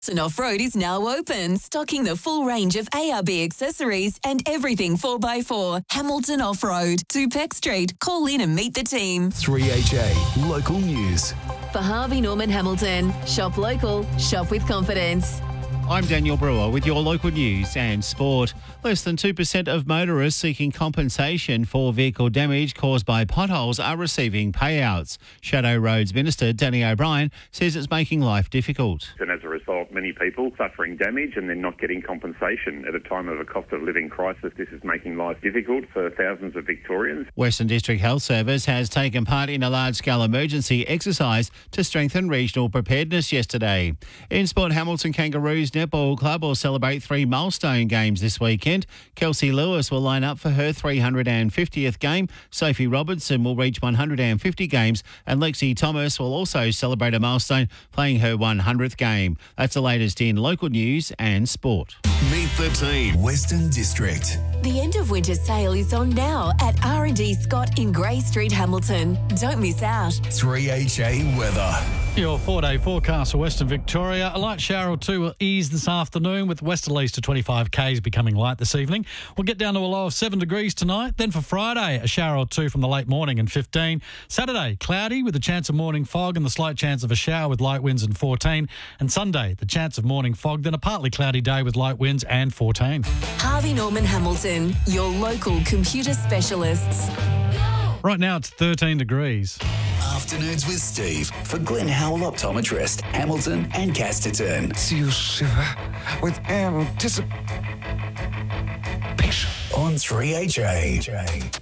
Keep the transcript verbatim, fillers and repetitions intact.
And Off-Road is now open, stocking the full range of A R B accessories and everything four by four. Hamilton Off-Road, two Peck Street. Call in and meet the team. three H A Local News. For Harvey Norman Hamilton, shop local, shop with confidence. I'm Daniel Brewer with your local news and sport. Less than two percent of motorists seeking compensation for vehicle damage caused by potholes are receiving payouts. Shadow Roads Minister Danny O'Brien says it's making life difficult. And as a result, many people suffering damage and then not getting compensation. At a time of a cost of living crisis, this is making life difficult for thousands of Victorians. Western District Health Service has taken part in a large-scale emergency exercise to strengthen regional preparedness yesterday. In sport, Hamilton Kangaroos Netball Club will celebrate three milestone games this weekend. Kelsey Lewis will line up for her three hundred fiftieth game. Sophie Robertson will reach one hundred fifty games. And Lexi Thomas will also celebrate a milestone, playing her one hundredth game. That's the latest in local news and sport. Meet the team. Western District. The end of winter sale is on now at R and D Scott in Grey Street, Hamilton. Don't miss out. three H A weather. Your four-day forecast for Western Victoria. A light shower or two will ease this afternoon, with westerlies to twenty-five kays becoming light this evening. We'll get down to a low of seven degrees tonight. Then for Friday, a shower or two from the late morning and fifteen. Saturday, cloudy with a chance of morning fog and the slight chance of a shower with light winds and fourteen. And Sunday, the chance of morning fog, then a partly cloudy day with light winds and fourteen. Harvey Norman Hamilton, your local computer specialists. Right now, it's thirteen degrees. Afternoons with Steve for Glenn Howell Optometrist, Hamilton and Casterton. See you shiver with anticipation. On three H A.